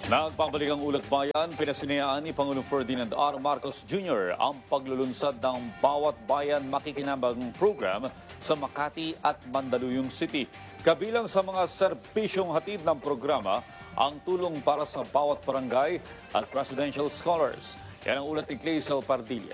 Nagbabalik ang Ulat Bayan, pinasinayaan ni Pangulong Ferdinand R. Marcos Jr. ang paglulunsad ng Bawat Bayan Makikinabang program sa Makati at Mandaluyong City. Kabilang sa mga serbisyong hatid ng programa, ang tulong para sa bawat barangay at presidential scholars. Yan ang ulat ni Clazel Pardilla.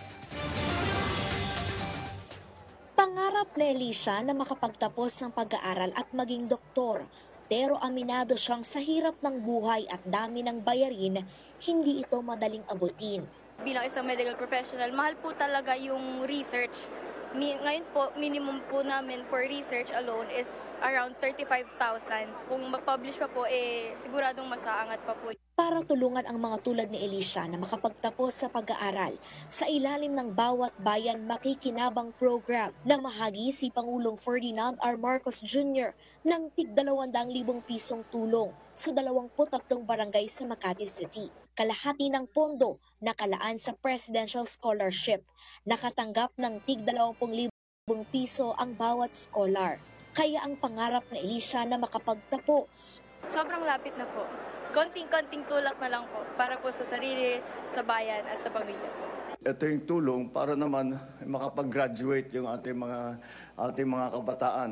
Pangarap ni Elisha na makapagtapos ng pag-aaral at maging doktor. Pero aminado siyang sa hirap ng buhay at dami ng bayarin, hindi ito madaling abutin. Bilang isang medical professional, mahal po talaga yung research. Ngayon po, minimum po namin for research alone is around 35,000. Kung mag-publish pa po, siguradong masaangat pa po. Para tulungan ang mga tulad ni Elisha na makapagtapos sa pag-aaral sa ilalim ng Bawat Bayan Makikinabang program na mahagi si Pangulong Ferdinand R. Marcos Jr. ng tig-200,000 pisong tulong sa 23 barangay sa Makati City. Kalahati ng pondo nakalaan sa Presidential Scholarship. Nakatanggap ng tig-20,000 piso ang bawat scholar. Kaya ang pangarap ni Elisha na makapagtapos. Sobrang lapit na po. Konting-konting tulak na lang po para po sa sarili, sa bayan at sa pamilya po. Ito yung tulong para naman makapag-graduate yung ating mga kabataan.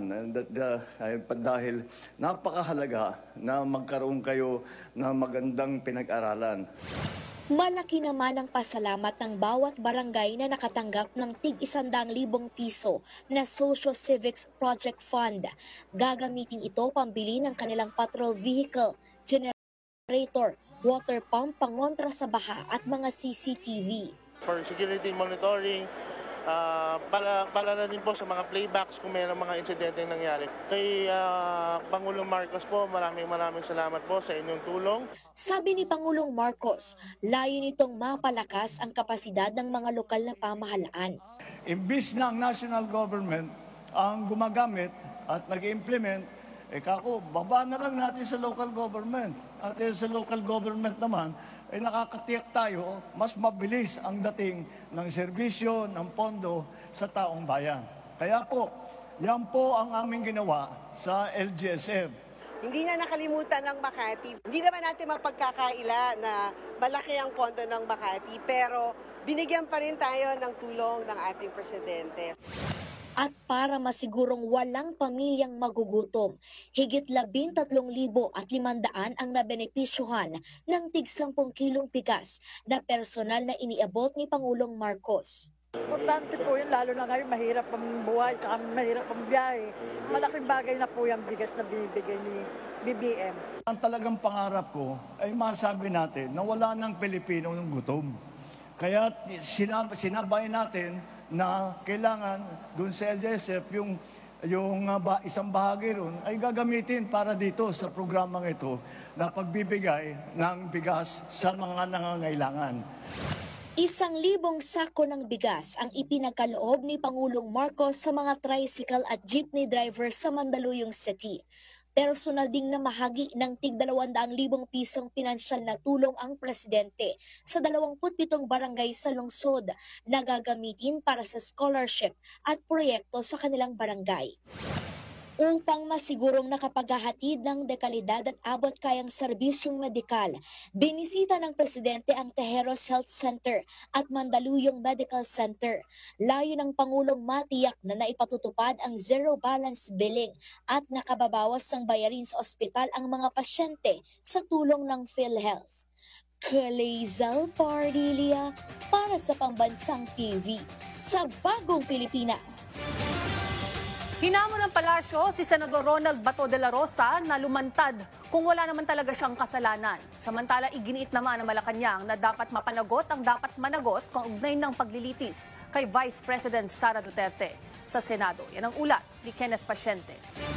Dahil napakahalaga na magkaroon kayo ng magandang pinag-aralan. Malaki naman ang pasalamat ng bawat barangay na nakatanggap ng tig-100,000 piso na Social Civics Project Fund. Gagamitin ito pambili ng kanilang patrol vehicle, generator, water pump pangontra sa baha at mga CCTV. For security monitoring, para na din po sa mga playbacks kung mayroong mga insidente nangyari. Kay Pangulong Marcos po, maraming salamat po sa inyong tulong. Sabi ni Pangulong Marcos, layo nitong mapalakas ang kapasidad ng mga lokal na pamahalaan. Imbis na ang national government ang gumagamit at nag-implement, baba na lang natin sa local government. At sa local government naman, nakakatiyak tayo, mas mabilis ang dating ng serbisyo, ng pondo sa taong bayan. Kaya po, yan po ang aming ginawa sa LGSF. Hindi na nakalimutan ng Makati. Hindi naman natin mapagkakaila na malaki ang pondo ng Makati, pero binigyan pa rin tayo ng tulong ng ating presidente. At para masigurong walang pamilyang magugutom, higit 13,500 ang nabenepisyuhan ng tig-10 kilong bigas na personal na iniabot ni Pangulong Marcos. Importante po yun, lalo na ngayon mahirap ang buhay at mahirap ang biyahe. Malaking bagay na po yung bigas na binibigay ni BBM. Ang talagang pangarap ko ay masabi natin na wala ng Pilipino ng gutom. Kaya sinabay natin na kailangan dun sa LGSF yung isang bahagi ron ay gagamitin para dito sa programang ito na pagbibigay ng bigas sa mga nangangailangan. 1,000 sako ng bigas ang ipinagkaloob ni Pangulong Marcos sa mga tricycle at jeepney driver sa Mandaluyong City. Personal ding namahagi ng tig-200,000 pisong pinansyal na tulong ang presidente sa 27 barangay sa lungsod na gagamitin para sa scholarship at proyekto sa kanilang barangay. Upang masigurong nakapaghahatid ng dekalidad at abot kayang serbisyong medikal, binisita ng presidente ang Tejeros Health Center at Mandaluyong Medical Center. Layo ng Pangulong matiyak na naipatutupad ang zero balance billing at nakababawas ng bayarin sa ospital ang mga pasyente sa tulong ng PhilHealth. Clazel Pardilla para sa Pambansang TV sa Bagong Pilipinas. Hinamon ng palasyo si Senador Ronald Bato de la Rosa na lumantad kung wala naman talaga siyang kasalanan. Samantala, iginiit naman ng Malacanang na dapat mapanagot ang dapat managot kaugnay ng paglilitis kay Vice President Sara Duterte sa Senado. Yan ang ulat ni Kenneth Paciente.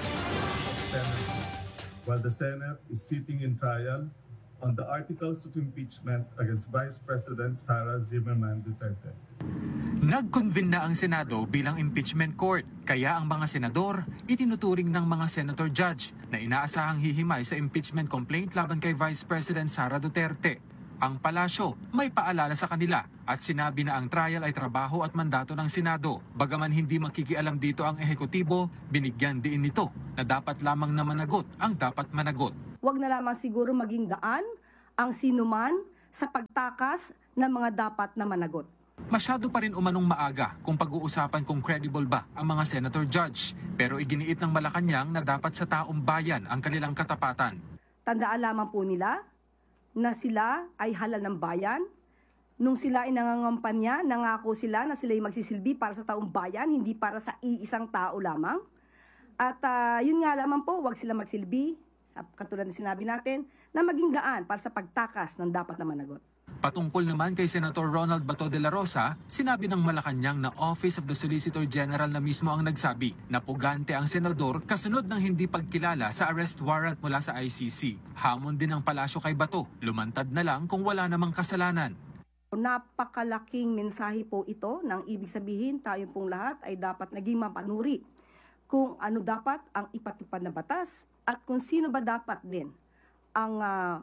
While the Senate is sitting in trial on the articles of impeachment against Vice President Sara Zimmerman Duterte. Nag-convene na ang Senado bilang impeachment court, kaya ang mga senador itinuturing ng mga senator judge na inaasahang hihimay sa impeachment complaint laban kay Vice President Sara Duterte. Ang palasyo may paalala sa kanila at sinabi na ang trial ay trabaho at mandato ng Senado. Bagaman hindi makikialam dito ang ehekutibo, binigyan din nito na dapat lamang na managot ang dapat managot. Huwag na lamang siguro maging daan ang sinuman sa pagtakas ng mga dapat na managot. Masyado pa rin umanong maaga kung pag-uusapan kung credible ba ang mga senator judge. Pero iginiit ng Malacanang na dapat sa taong bayan ang kanilang katapatan. Tandaan lamang po nila na sila ay halal ng bayan. Nung sila ay nangangampanya, nangako sila na sila ay magsisilbi para sa taong bayan, hindi para sa iisang tao lamang. At yun nga lamang po, huwag sila magsilbi, katulad na sinabi natin, na maging daan para sa pagtakas ng dapat na managot. Patungkol naman kay Senator Ronald Bato de la Rosa, sinabi ng Malacanang na Office of the Solicitor General na mismo ang nagsabi na pugante ang senador kasunod ng hindi pagkilala sa arrest warrant mula sa ICC. Hamon din ang palasyo kay Bato, lumantad na lang kung wala namang kasalanan. Napakalaking mensahe po ito nang ibig sabihin tayo pong lahat ay dapat naging mapanuri kung ano dapat ang ipatupad na batas at kung sino ba dapat din ang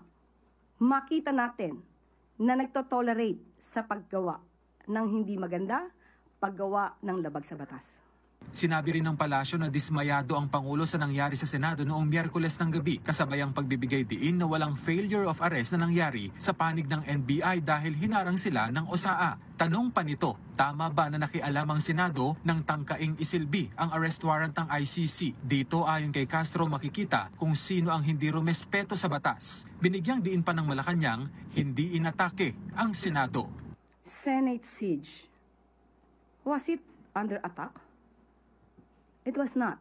makita natin na nagtotolerate sa paggawa ng hindi maganda, paggawa ng labag sa batas. Sinabi rin ng palasyo na dismayado ang Pangulo sa nangyari sa Senado noong Miyerkules ng gabi, kasabay ang pagbibigay diin na walang failure of arrest na nangyari sa panig ng NBI dahil hinarang sila ng OSAA. Tanong pa nito, tama ba na nakialam ang Senado nang tangkaing isilbi ang arrest warrant ng ICC? Dito ayon kay Castro makikita kung sino ang hindi rumespeto sa batas. Binigyang diin pa ng Malacanang, hindi inatake ang Senado. Senate siege. Was it under attack? It was not.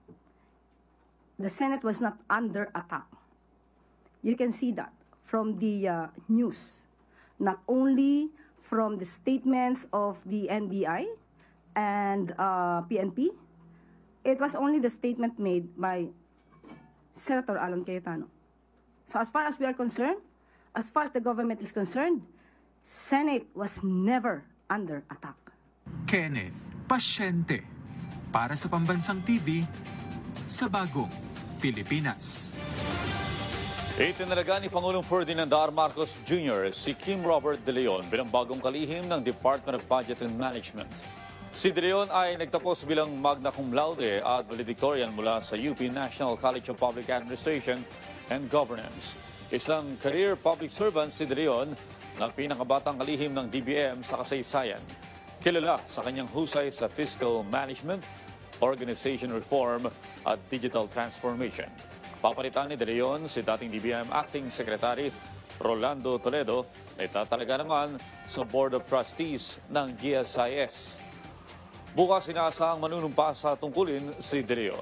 The Senate was not under attack. You can see that from the news, not only from the statements of the NBI and PNP, it was only the statement made by Senator Alan Cayetano. So as far as we are concerned, as far as the government is concerned, Senate was never under attack. Kenneth Pasyente. Para sa Pambansang TV, sa Bagong Pilipinas. Itinalaga ni Pangulong Ferdinand R. Marcos Jr. si Kim Robert De Leon bilang bagong kalihim ng Department of Budget and Management. Si De Leon ay nagtapos bilang magna cum laude at valedictorian mula sa UP National College of Public Administration and Governance. Isang career public servant si De Leon na pinakabatang kalihim ng DBM sa kasaysayan. Kilala sa kanyang husay sa fiscal management, organization reform at digital transformation. Papalitan ni De Leon si dating DBM Acting Secretary Rolando Toledo na itatalaga naman sa Board of Trustees ng GSIS. Bukas inaasahang manunumpa sa tungkulin si De Leon.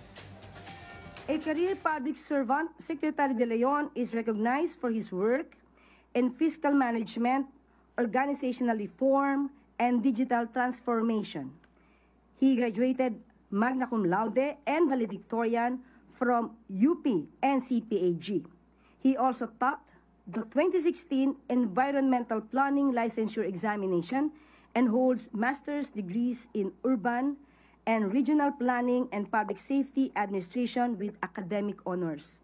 A career public servant, Secretary De Leon is recognized for his work in fiscal management, organizational reform, and digital transformation. He graduated magna cum laude and valedictorian from UP NCPAG. He also taught the 2016 Environmental Planning Licensure Examination and holds master's degrees in urban and regional planning and public safety administration with academic honors.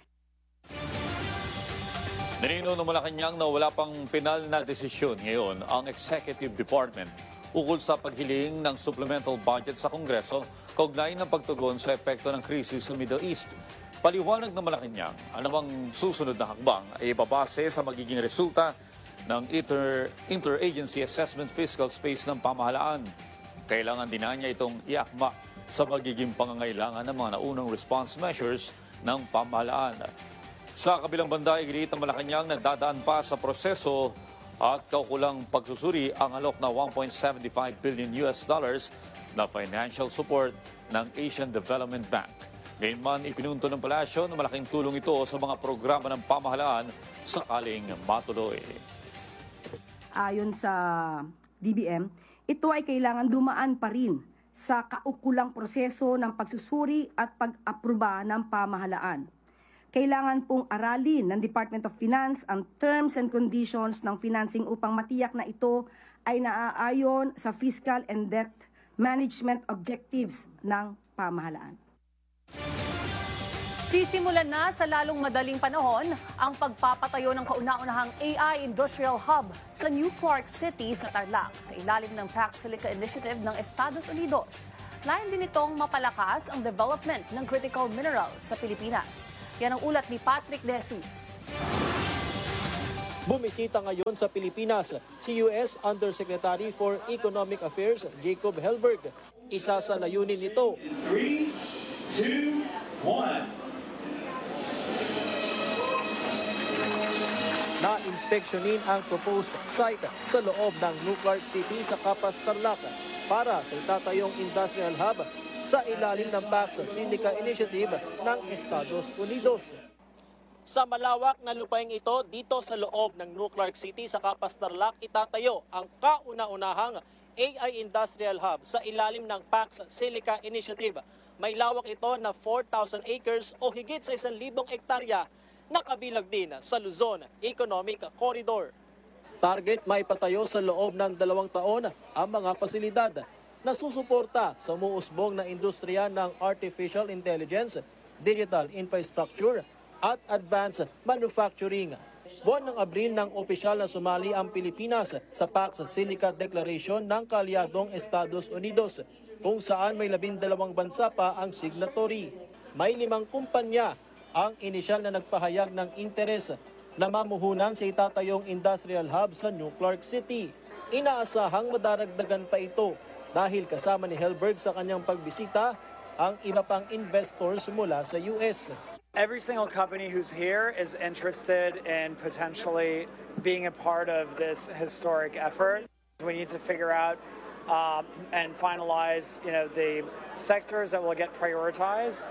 Nilinaw ng Malacanang na wala pang pinal na desisyon ngayon ang Executive Department ukol sa paghiling ng supplemental budget sa Kongreso kaugnay ng pagtugon sa epekto ng krisis sa Middle East. Paliwanag ng Malacanang, anumang susunod na hakbang ay ibabase sa magiging resulta ng Interagency Assessment Fiscal Space ng pamahalaan. Kailangan din niya itong iakma sa magiging pangangailangan ng mga naunang response measures ng pamahalaan. Sa kabilang banda, iginiit ng Malacanang na dadaan pa sa proseso at kaukulang pagsusuri ang alok na $1.75 billion na financial support ng Asian Development Bank. Gayunman, ipinunto ng palasyo na malaking tulong ito sa mga programa ng pamahalaan sakaling matuloy. Ayon sa DBM, ito ay kailangan dumaan pa rin sa kaukulang proseso ng pagsusuri at pag-aproba ng pamahalaan. Kailangan pong aralin ng Department of Finance ang terms and conditions ng financing upang matiyak na ito ay naaayon sa fiscal and debt management objectives ng pamahalaan. Sisimulan na sa lalong madaling panahon ang pagpapatayo ng kauna-unahang AI Industrial Hub sa Newport City sa Tarlac sa ilalim ng Pax Silica Initiative ng Estados Unidos. Layon din itong mapalakas ang development ng critical minerals sa Pilipinas. Yan ang ulat ni Patrick De Jesus. Bumisita ngayon sa Pilipinas si U.S. Undersecretary for Economic Affairs Jacob Helberg. Isa sa layunin nito, 3, 2, 1. na-inspeksyonin ang proposed site sa loob ng New Clark City sa Capas, Tarlac para sa itatayong industrial hub sa ilalim ng Pax Silica Initiative ng Estados Unidos. Sa malawak na lupaing ito, dito sa loob ng New Clark City sa Capas, Tarlac, itatayo ang kauna-unahang AI Industrial Hub sa ilalim ng Pax Silica Initiative. May lawak ito na 4,000 acres o higit sa 1,000 hektarya na kabilang din sa Luzon Economic Corridor. Target maipatayo sa loob ng 2 taon ang mga pasilidad na susuporta sa umuusbong na industriya ng artificial intelligence, digital infrastructure at advanced manufacturing. Buwan ng Abril nang opisyal na sumali ang Pilipinas sa Pax Silica Declaration ng Kaalyadong Estados Unidos, kung saan may 12 bansa pa ang signatory. May 5 kumpanya ang inisyal na nagpahayag ng interes na mamuhunan sa itatayong industrial hub sa New Clark City. Inaasahang madaragdagan pa ito dahil kasama ni Helberg sa kanyang pagbisita ang iba pang investors mula sa US. Every single company who's here is interested in potentially being a part of this historic effort. We need to figure out and finalize, the sectors that will get prioritized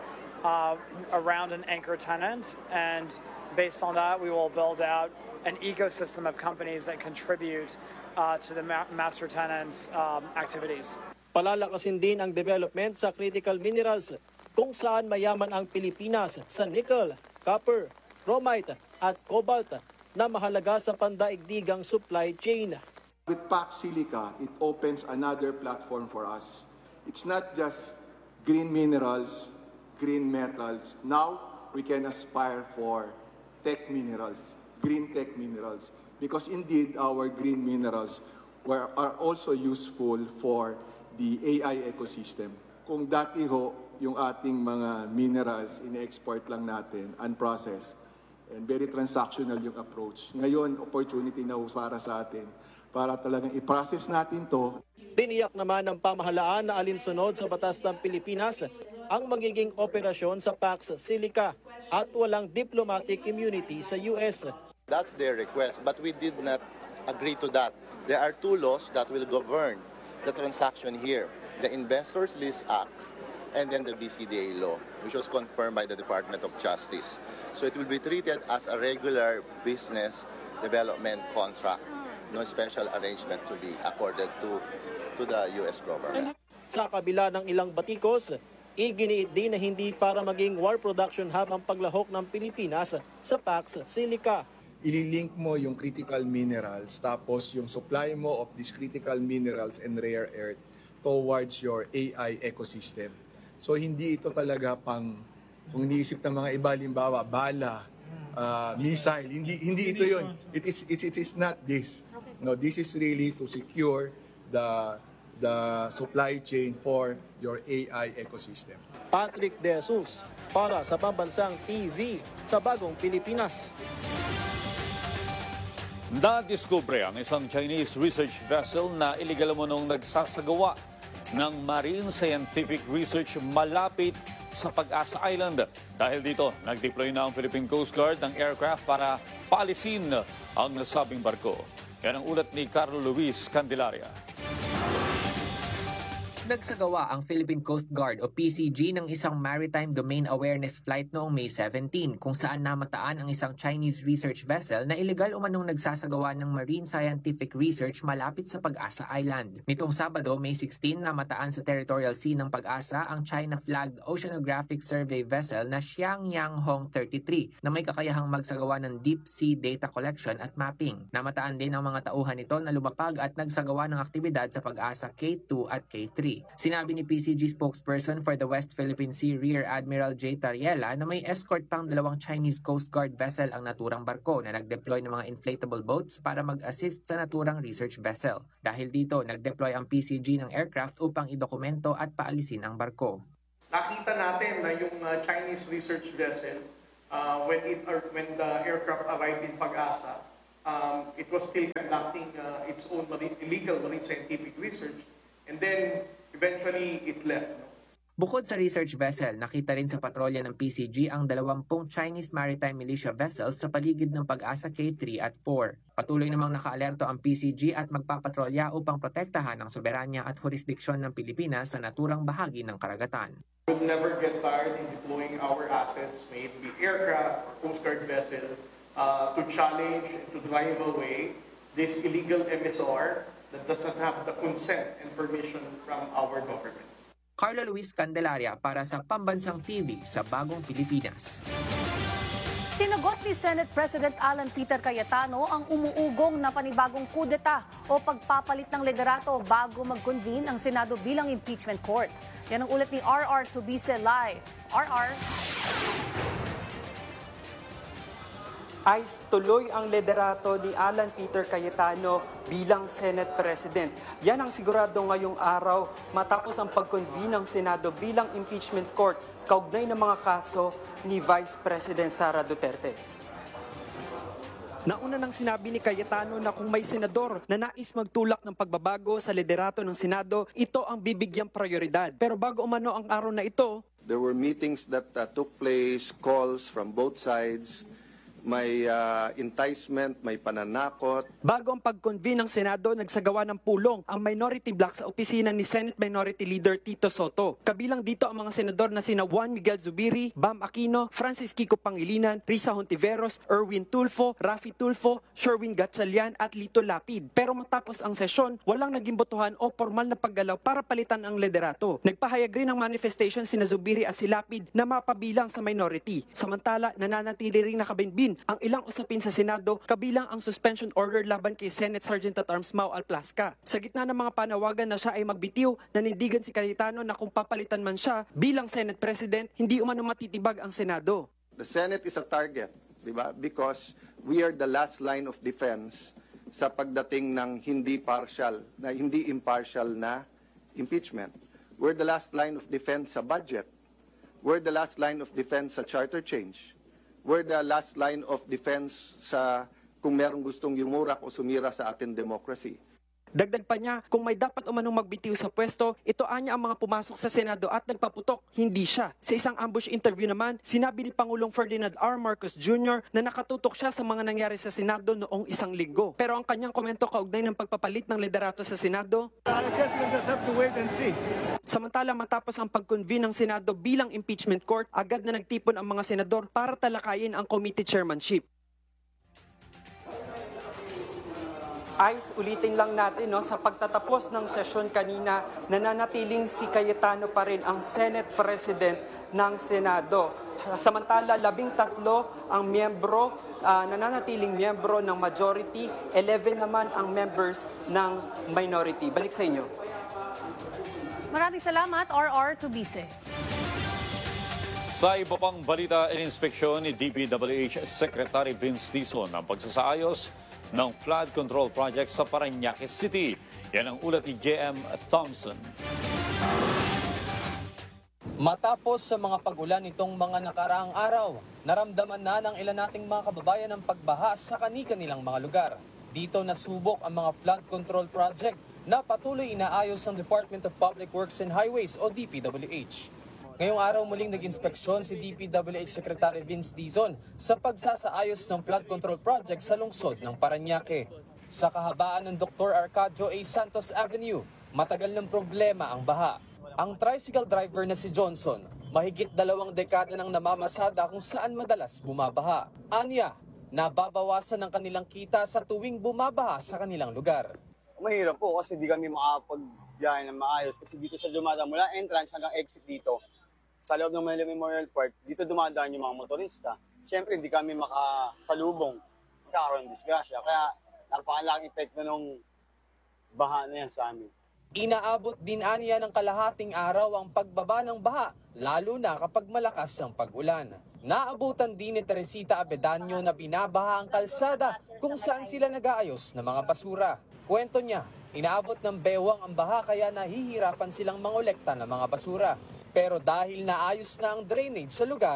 around an anchor tenant, and based on that, we will build out an ecosystem of companies that contribute to the master tenants' activities. Palalakasin din ang development sa critical minerals, kung saan mayaman ang Pilipinas sa nickel, copper, chromite at cobalt na mahalaga sa pandaigdigang supply chain. With Pax Silica, it opens another platform for us. It's not just green minerals, green metals. Now we can aspire for tech minerals, green tech minerals, because indeed our green minerals are also useful for the AI ecosystem. Kung dati ho, yung ating mga minerals, ine-export lang natin, unprocessed, and very transactional yung approach. Ngayon, opportunity na para sa atin para talagang i-process natin to. Tiniyak naman ng pamahalaan na alinsunod sa batas ng Pilipinas ang magiging operasyon sa Pax Silica at walang diplomatic immunity sa US. That's their request, but we did not agree to that. There are 2 laws that will govern the transaction here. The Investors List Act and then the BCDA law, which was confirmed by the Department of Justice. So it will be treated as a regular business development contract. No special arrangement to be accorded to the U.S. government. Sa kabila ng ilang batikos, iginiit din na hindi para maging war production hub ang paglahok ng Pilipinas sa Pax Silica. Ililink mo yung critical minerals, tapos yung supply mo of these critical minerals and rare earth towards your AI ecosystem. So hindi ito talaga pang, kung iniisip ng mga iba, limbawa, bala, missile, hindi ito yun. It is not this. No, this is really to secure the supply chain for your AI ecosystem. Patrick De Jesus para sa Pambansang TV sa Bagong Pilipinas. Nadiskubre ang isang Chinese research vessel na iligal umanong nagsasagawa ng marine scientific research malapit sa Pag-asa Island. Dahil dito, nag-deploy na ang Philippine Coast Guard ng aircraft para paalisin ang nasabing barko. Yan ang ulat ni Carlo Luis Candelaria. Nagsagawa ang Philippine Coast Guard o PCG ng isang Maritime Domain Awareness Flight noong May 17 kung saan namataan ang isang Chinese research vessel na iligal umanong nagsasagawa ng marine scientific research malapit sa Pag-asa Island. Nitong Sabado, May 16, namataan sa territorial sea ng Pag-asa ang China-flagged Oceanographic Survey vessel na Xiangyang Hong 33 na may kakayahang magsagawa ng deep sea data collection at mapping. Namataan din ang mga tauhan nito na lumapag at nagsagawa ng aktibidad sa Pag-asa K2 at K3. Sinabi ni PCG spokesperson for the West Philippine Sea Rear Admiral J. Tariela na may escort pang 2 Chinese Coast Guard vessel ang naturang barko na nag-deploy ng mga inflatable boats para mag-assist sa naturang research vessel. Dahil dito, nag-deploy ang PCG ng aircraft upang idokumento at paalisin ang barko. Nakita natin na yung Chinese research vessel, when the aircraft arrived in Pag-asa, it was still conducting its own illegal marine scientific research, and then eventually it left. Bukod sa research vessel, nakita rin sa patrolya ng PCG ang 20 Chinese maritime militia vessels sa paligid ng Pag-asa K3 at 4. Patuloy namang nakaalerto ang PCG at magpapatrolya upang protektahan ang soberanya at jurisdiksyon ng Pilipinas sa naturang bahagi ng karagatan. We will never get tired in deploying our assets, may it be aircraft or Coast Guard vessel, to challenge and to drive away this illegal MSR that doesn't have the consent and permission from our government. Carlo Luis Candelaria para sa Pambansang TV sa Bagong Pilipinas. Sinagot ni Senate President Alan Peter Cayetano ang umuugong na panibagong kudeta o pagpapalit ng liderato bago mag-convene ang Senado bilang impeachment court. Yan ang ulat ni RR Tubise live. RR. Ayos tuloy ang liderato ni Alan Peter Cayetano bilang Senate President. Yan ang sigurado ngayong araw matapos ang pag-convene ng Senado bilang impeachment court kaugnay ng mga kaso ni Vice President Sara Duterte. Nauna nang sinabi ni Cayetano na kung may senador na nais magtulak ng pagbabago sa liderato ng Senado, ito ang bibigyang prioridad. Pero bago umano ang araw na ito, there were meetings that took place, calls from both sides. May enticement, may pananakot. Bago ang pag-convene ng Senado, nagsagawa ng pulong ang minority block sa opisina ni Senate Minority Leader Tito Soto. Kabilang dito ang mga senador na sina Juan Miguel Zubiri, Bam Aquino, Francis Kiko Pangilinan, Risa Hontiveros, Erwin Tulfo, Rafi Tulfo, Sherwin Gatchalian at Lito Lapid. Pero matapos ang sesyon, walang naging botohan o formal na paggalaw para palitan ang liderato. Nagpahayag rin ng manifestation sina Zubiri at si Lapid na mapabilang sa minority. Samantala, nananatili rin nakabinbin ang ilang usapin sa Senado, kabilang ang suspension order laban kay Senate Sergeant at Arms Mau Alplasca. Sa gitna ng mga panawagan na siya ay magbitiw, nanindigan si Cayetano na kung papalitan man siya bilang Senate President, hindi umano matitibag ang Senado. The Senate is a target, di ba? Because we are the last line of defense sa pagdating ng hindi impartial na impeachment. We're the last line of defense sa budget. We're the last line of defense sa charter change. We're the last line of defense sa kung merong gustong yumurak o sumira sa ating democracy. Dagdag pa niya, kung may dapat umanong magbitiw sa pwesto, ito anya ang mga pumasok sa Senado at nagpaputok, hindi siya. Sa isang ambush interview naman, sinabi ni Pangulong Ferdinand R. Marcos Jr. na nakatutok siya sa mga nangyari sa Senado noong 1 linggo. Pero ang kanyang komento kaugnay ng pagpapalit ng liderato sa Senado, I guess we'll just have to wait and see. Samantala matapos ang pag-convene ng Senado bilang impeachment court, agad na nagtipon ang mga senador para talakayin ang committee chairmanship. Ayos, ulitin lang natin sa pagtatapos ng sesyon kanina, nananatiling si Cayetano pa rin ang Senate President ng Senado. Samantala, 13 ang miyembro, nananatiling miyembro ng majority, 11 naman ang members ng minority. Balik sa inyo. Maraming salamat, RR Tubise. Sa iba pang balita, ininspeksyon ni DPWH Secretary Vince Dizon ang pagsasaayos ng flood control project sa Parañaque City. Yan ang ulat ni JM Thompson. Matapos sa mga pag-ulan nitong mga nakaraang araw, naramdaman na ng ilan nating mga kababayan ang pagbaha sa kani-kanilang mga lugar. Dito nasubok ang mga flood control project na patuloy inaayos ng Department of Public Works and Highways o DPWH. Ngayong araw muling nag-inspeksyon si DPWH Secretary Vince Dizon sa pagsasaayos ng flood control project sa lungsod ng Parañaque. Sa kahabaan ng Dr. Arcadio A. Santos Avenue, matagal ng problema ang baha. Ang tricycle driver na si Johnson, mahigit 2 dekada nang namamasada kung saan madalas bumabaha. Anya, nababawasan ang kanilang kita sa tuwing bumabaha sa kanilang lugar. Mahirap po kasi di kami makapagbiyahe ng maayos kasi dito sa dumadaan mula entrance hanggang exit dito. Sa loob ng Manila Memorial Park, dito dumadaan yung mga motorista. Siyempre, hindi kami makasalubong. Magkakaroon ng disgrasya. Kaya napakalaking epekto ng baha na yan sa amin. Inaabot din aniya ng kalahating araw ang pagbaba ng baha, lalo na kapag malakas ang pag-ulan. Naabutan din ni Teresita Abedanyo na binabaha ang kalsada kung saan sila nag-aayos ng mga basura. Kwento niya, inaabot ng bewang ang baha kaya nahihirapan silang mangolekta ng mga basura. Pero dahil naayos na ang drainage sa lugar,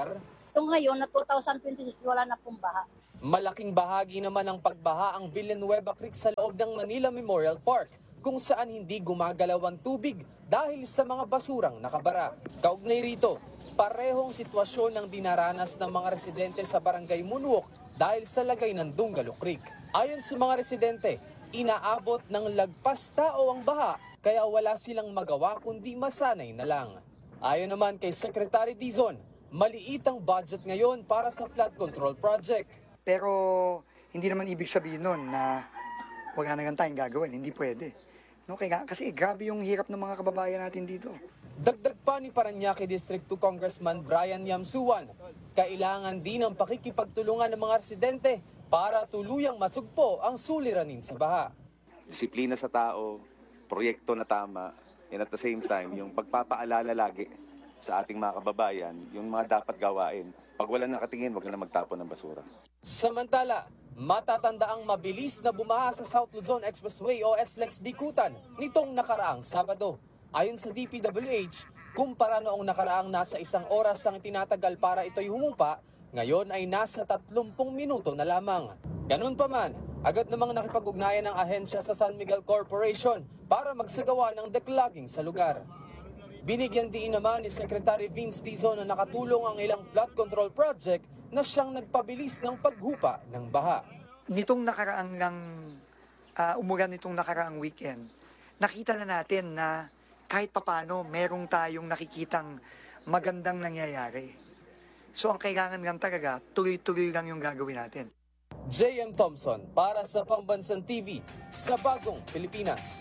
So ngayon, na 2026, wala na pong baha. Malaking bahagi naman ng pagbaha ang Villanueva Creek sa loob ng Manila Memorial Park, kung saan hindi gumagalaw ang tubig dahil sa mga basurang nakabara. Kaugnay rito, parehong sitwasyon ang dinaranas ng mga residente sa Barangay Munwok dahil sa lagay ng Dungalo Creek. Ayon sa mga residente, inaabot ng lagpas tao ang baha kaya wala silang magawa kundi masanay na lang. Ayon naman kay Secretary Dizon, maliit ang budget ngayon para sa flood control project. Pero hindi naman ibig sabihin nun na wala na tayong gagawin. Hindi pwede. No, kasi grabe yung hirap ng mga kababayan natin dito. Dagdag pa ni Parañaque District 2 Congressman Brian Yamsuan, kailangan din ang pakikipagtulungan ng mga residente para tuluyang masugpo ang suliranin sa baha. Disiplina sa tao, proyekto na tama, and at the same time, yung pagpapaalala lagi sa ating mga kababayan, yung mga dapat gawain. Pag wala nakatingin, wag na magtapon ng basura. Samantala, matatandaang mabilis na bumaha sa South Luzon Expressway o SLEX Bikutan nitong nakaraang Sabado. Ayon sa DPWH, kumpara noong nakaraang nasa 1 oras ang tinatagal para ito'y humupa, ngayon ay nasa 30 minuto na lamang. Ganun pa man, agad namang nakipag-ugnayan ng ahensya sa San Miguel Corporation para magsagawa ng declogging sa lugar. Binigyan din naman ni Secretary Vince Dizon na nakatulong ang ilang flood control project na siyang nagpabilis ng paghupa ng baha. Nitong nakaraang umulan nitong nakaraang weekend, nakita na natin na kahit papano merong tayong nakikitang magandang nangyayari. So ang kailangan lang talaga, tuloy-tuloy lang yung gagawin natin. JM Thompson para sa Pambansang TV sa Bagong Pilipinas.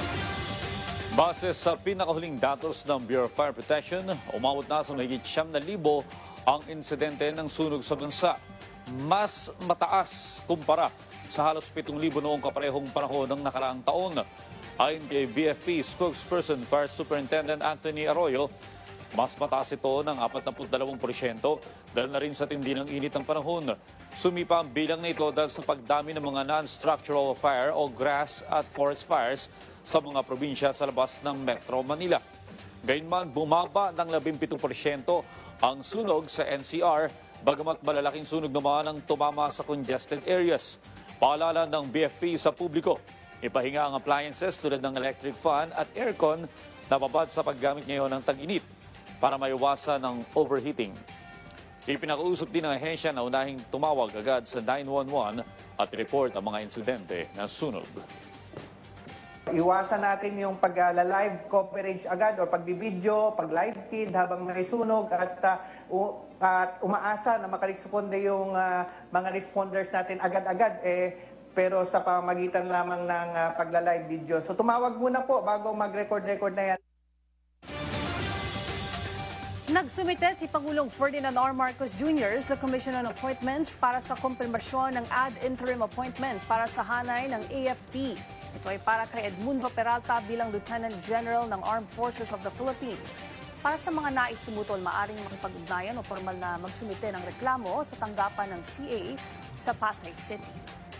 Base sa pinakahuling datos ng Bureau of Fire Protection, umabot na sa mahigit 9,000 ang insidente ng sunog sa bansa. Mas mataas kumpara sa halos 7,000 noong kaparehong panahon ng nakaraang taon. Ayon kay BFP spokesperson Fire Superintendent Anthony Arroyo, mas mataas ito ng 42% dahil na rin sa tindi ng init ng panahon. Sumipa ang bilang na ito dahil sa pagdami ng mga non-structural fire o grass at forest fires sa mga probinsya sa labas ng Metro Manila. Gayunman, bumaba ng 17% ang sunog sa NCR, bagamat malalaking sunog naman ang tumama sa congested areas. Paalala ng BFP sa publiko, ipahinga ang appliances tulad ng electric fan at aircon na babad sa paggamit ngayon ng tag-init para maiwasan ng overheating. Ipinakausap din ng ahensya na unahing tumawag agad sa 911 at report ang mga insidente ng sunog. Iwasan natin yung pag-live coverage agad o pagbibideo, pag-live feed habang may sunog at umaasa na makaresponde yung mga responders natin agad-agad pero sa pamagitan lamang ng pagla-live video. So tumawag muna po bago mag-record na yan. Nagsumite si Pangulong Ferdinand R. Marcos Jr. sa Commission on Appointments para sa kumpirmasyon ng ad interim appointment para sa hanay ng AFP. Ito ay para kay Edmundo Peralta bilang Lieutenant General ng Armed Forces of the Philippines. Para sa mga nais tumutol, maaring makipag-ugnayan o formal na magsumite ng reklamo sa tanggapan ng CA sa Pasay City.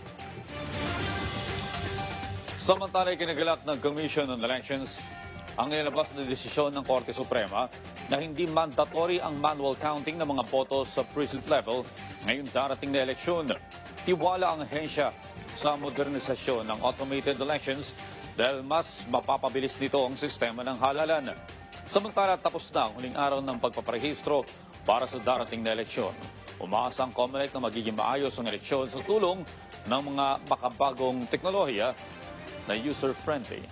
Samantala, kinagalak ng Commission on Elections ang nilabas na desisyon ng Korte Suprema na hindi mandatory ang manual counting ng mga boto sa precinct level ngayong darating na eleksyon. Tiwala ang ahensya sa modernisasyon ng automated elections dahil mas mapapabilis nito ang sistema ng halalan. Samantala, tapos na ang huling araw ng pagpaparehistro para sa darating na eleksyon. Umaasa ang COMELEC na magiging maayos ang eleksyon sa tulong ng mga makabagong teknolohiya na user-friendly.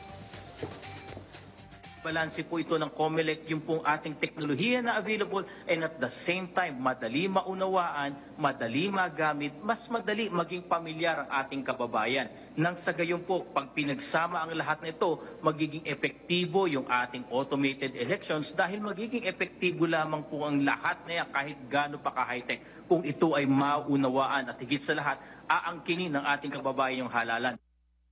Balanse po ito ng COMELEC yung pong ating teknolohiya na available and at the same time madali maunawaan, madali magamit, mas madali maging pamilyar ang ating kababayan. Nang sa gayon po, pag pinagsama ang lahat na ito, magiging epektibo yung ating automated elections dahil magiging epektibo lamang po ang lahat na yan kahit gaano pa ka-high-tech kung ito ay maunawaan at higit sa lahat, aangkinin ng ating kababayan yung halalan.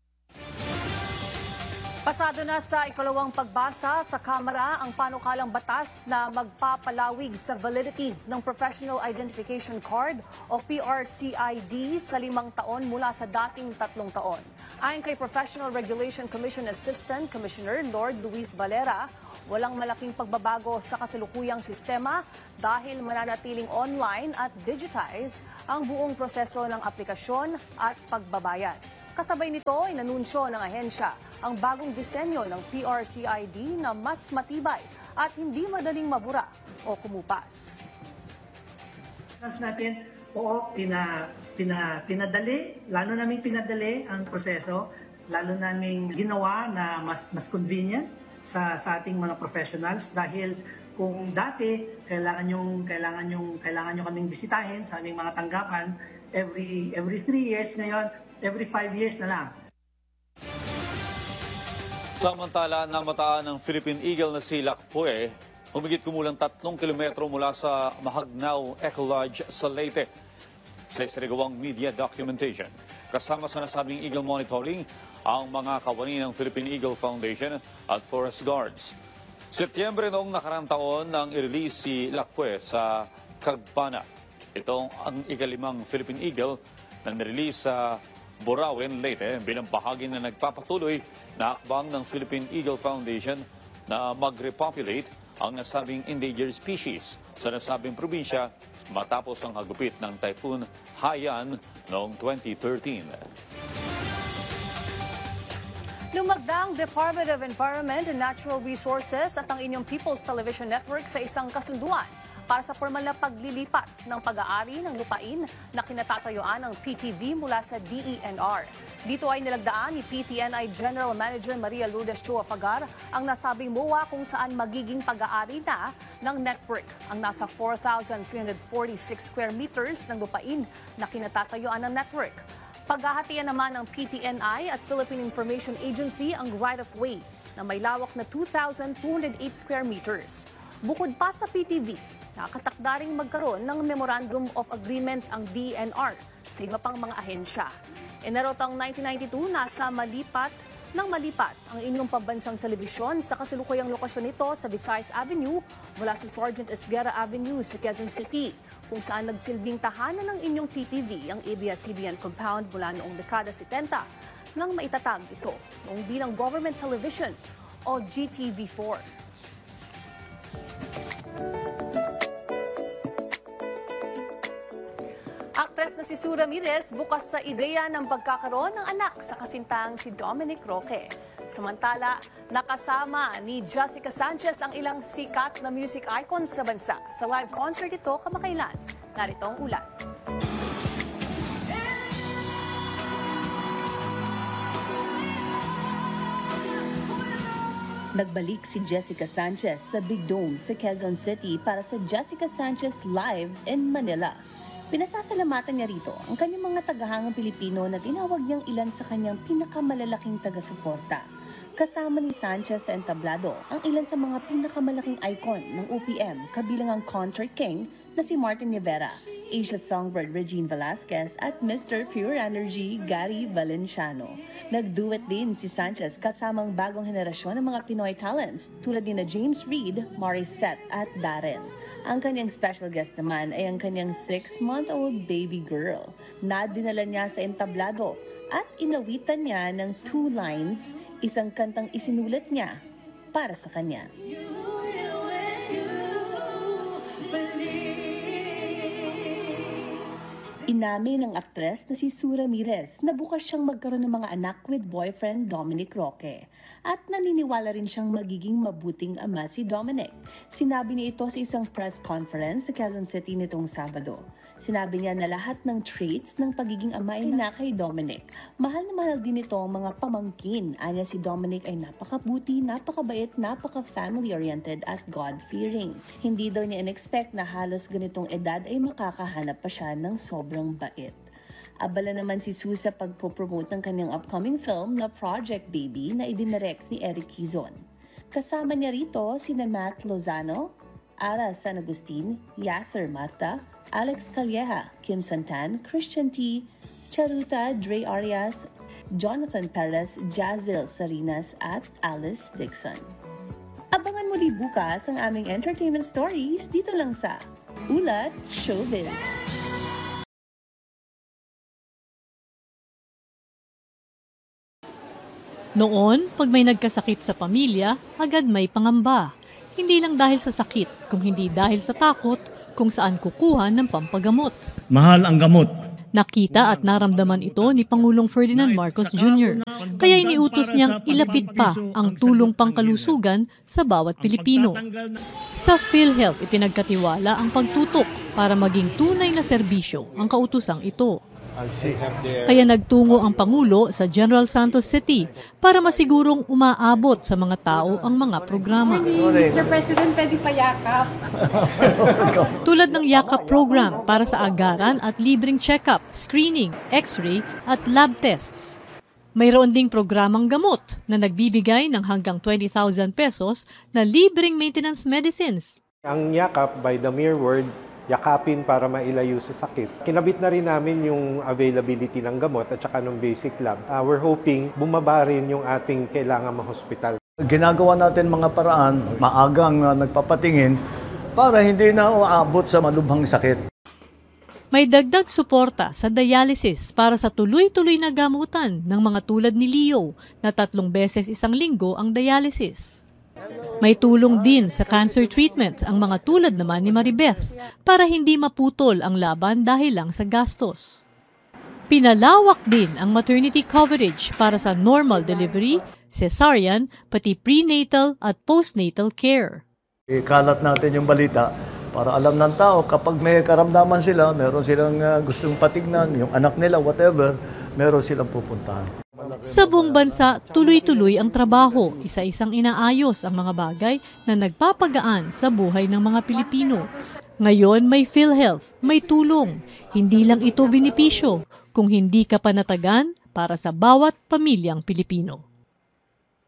Pasado na sa ikalawang pagbasa sa Kamara ang panukalang batas na magpapalawig sa validity ng Professional Identification Card o PRCID sa 5 taon mula sa dating 3 taon. Ayon kay Professional Regulation Commission Assistant Commissioner Lord Luis Valera, walang malaking pagbabago sa kasalukuyang sistema dahil mananatiling online at digitize ang buong proseso ng aplikasyon at pagbabayad. Kasabay nito, inanunsyo ng ahensya ang bagong disenyo ng PRCID na mas matibay at hindi madaling mabura o kumupas. Natin, oo, pinadali, lalo namin pinadali ang proseso, lalo namin ginawa na mas convenient sa ating mga professionals dahil kung dati kailangan nyo kaming bisitahin sa aming mga tanggapan every 3 years, ngayon every 5 years na lang. Samantala, namataan ng Philippine Eagle na si Lakpue, humigit kumulang 3 kilometro mula sa Mahagnaw Eco Lodge sa Leyte. Sa isinagawang media documentation, kasama sa nasabing Eagle Monitoring ang mga kawani ng Philippine Eagle Foundation at Forest Guards. Setyembre noong nakarang taon nang i-release si Lakpue sa Cagbana. Itong ang ika-5 Philippine Eagle na nirelease sa Borawen, Leyte bilang bahagi na nagpapatuloy na akbang ng Philippine Eagle Foundation na mag-repopulate ang nasabing endangered species sa nasabing probinsya matapos ang hagupit ng Typhoon Haiyan noong 2013. Lumagda ang Department of Environment and Natural Resources at ang inyong People's Television Network sa isang kasunduan para sa formal na paglilipat ng pag-aari ng lupain na kinatatayuan ng PTV mula sa DENR. Dito ay nilagdaan ni PTNI General Manager Maria Lourdes Chua Fagar ang nasabing MOA kung saan magiging pag-aari na ng network ang nasa 4,346 square meters ng lupain na kinatatayuan ng network. Paghahatian naman ng PTNI at Philippine Information Agency ang right-of-way na may lawak na 2,208 square meters. Bukod pa sa PTV, nakatakda ring magkaroon ng Memorandum of Agreement ang DENR sa iba pang mga ahensya. Inarotang 1992 nasa malipat ang inyong pambansang telebisyon sa kasalukuyang lokasyon nito sa Visayas Avenue mula sa Sergeant Esguerra Avenue sa Quezon City, kung saan nagsilbing tahanan ng inyong PTV ang ABS-CBN compound mula noong dekada 70 nang maitatag ito noong bilang Government Television o GTV4. Aktres na si Sue Ramirez bukas sa ideya ng pagkakaroon ng anak sa kasintang si Dominic Roque. Samantala, nakasama ni Jessica Sanchez ang ilang sikat na music icons sa bansa. Sa live concert ito kamakailan. Narito ang ulat. Nagbalik si Jessica Sanchez sa Big Dome sa Quezon City para sa Jessica Sanchez Live in Manila. Pinasasalamatan niya rito ang kanyang mga tagahangang Pilipino na tinawag niyang ilan sa kanyang pinakamalalaking taga-suporta. Kasama ni Sanchez sa entablado ang ilan sa mga pinakamalaking icon ng OPM, kabilang ang Concert King na si Martin Rivera, Asia Songbird Regine Velasquez at Mr. Pure Energy Gary Valenciano. Nag-duet din si Sanchez kasamang bagong henerasyon ng mga Pinoy talents tulad ni James Reid, Morissette at Darren. Ang kanyang special guest naman ay ang kanyang 6-month-old baby girl na dinala niya sa entablado at inawitan niya ng 2 lines, isang kantang isinulat niya para sa kanya. Inamin ng aktres na si Sue Ramirez na bukas siyang magkaroon ng mga anak with boyfriend Dominic Roque. At naniniwala rin siyang magiging mabuting ama si Dominic. Sinabi niya ito sa isang press conference sa Quezon City nitong Sabado. Sinabi niya na lahat ng traits ng pagiging ama ay na kay Dominic. Mahal na mahal din ito ang mga pamangkin. Anya si Dominic ay napakabuti, napakabait, napaka-family-oriented at God-fearing. Hindi daw niya in-expect na halos ganitong edad ay makakahanap pa siya ng sobrang bait. Abala naman si Sue sa pagpopromote ng kanyang upcoming film na Project Baby na idinirect ni Eric Quizon. Kasama niya rito sina Matt Lozano, Ara San Agustin, Yasser Marta, Alex Calleja, Kim Santan, Christian T, Charuta, Dre Arias, Jonathan Perez, Jazil Salinas at Alice Dixon. Abangan muli bukas ang aming entertainment stories dito lang sa Ulat Showbiz. Noon, pag may nagkasakit sa pamilya, agad may pangamba. Hindi lang dahil sa sakit, kung hindi dahil sa takot kung saan kukuha ng pampagamot. Mahal ang gamot. Nakita at naramdaman ito ni Pangulong Ferdinand Marcos Jr. Kaya iniutos niyang ilapit pa ang tulong pangkalusugan sa bawat Pilipino. Sa PhilHealth, ipinagkatiwala ang pagtutok para maging tunay na serbisyo ang kautosang ito. Kaya nagtungo ang Pangulo sa General Santos City para masigurong umaabot sa mga tao ang mga programa. Mr. President, pwede pa yakap. Tulad ng yakap program para sa agaran at libreng check-up, screening, x-ray at lab tests. Mayroon ding programang gamot na nagbibigay ng hanggang 20,000 pesos na libreng maintenance medicines. Ang yakap, by the mere word, yakapin para mailayo sa sakit. Kinabit na rin namin yung availability ng gamot at saka ng basic lab. We're hoping bumaba rin yung ating kailangan ma-hospital. Ginagawa natin mga paraan, maagang nagpapatingin para hindi na uabot sa malubhang sakit. May dagdag suporta sa dialysis para sa tuloy-tuloy na gamutan ng mga tulad ni Leo na 3 beses isang linggo ang dialysis. May tulong din sa cancer treatment ang mga tulad naman ni Maribeth para hindi maputol ang laban dahil lang sa gastos. Pinalawak din ang maternity coverage para sa normal delivery, cesarean, pati prenatal at postnatal care. Ikalat natin yung balita para alam ng tao kapag may karamdaman sila, meron silang gustong patignan, yung anak nila, whatever, meron silang pupuntahan. Sa buong bansa, tuloy-tuloy ang trabaho, isa-isang inaayos ang mga bagay na nagpapagaan sa buhay ng mga Pilipino. Ngayon may PhilHealth, may tulong. Hindi lang ito benepisyo, kung hindi ka panatagan para sa bawat pamilyang Pilipino.